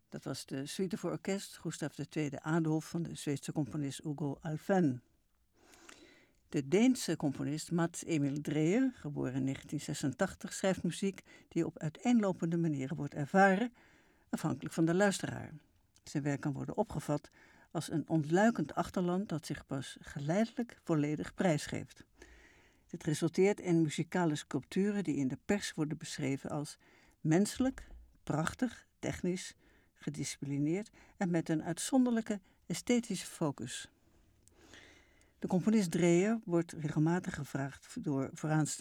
Dat was de suite voor orkest Gustav II Adolf van de Zweedse componist Hugo Alfvén. De Deense componist Mats Emil Dreyer, geboren in 1986, schrijft muziek die op uiteenlopende manieren wordt ervaren, afhankelijk van de luisteraar. Zijn werk kan worden opgevat als een ontluikend achterland dat zich pas geleidelijk volledig prijsgeeft. Dit resulteert in muzikale sculpturen die in de pers worden beschreven als menselijk, prachtig, technisch, gedisciplineerd en met een uitzonderlijke esthetische focus. De componist Dreyer wordt regelmatig gevraagd door vooraanstaande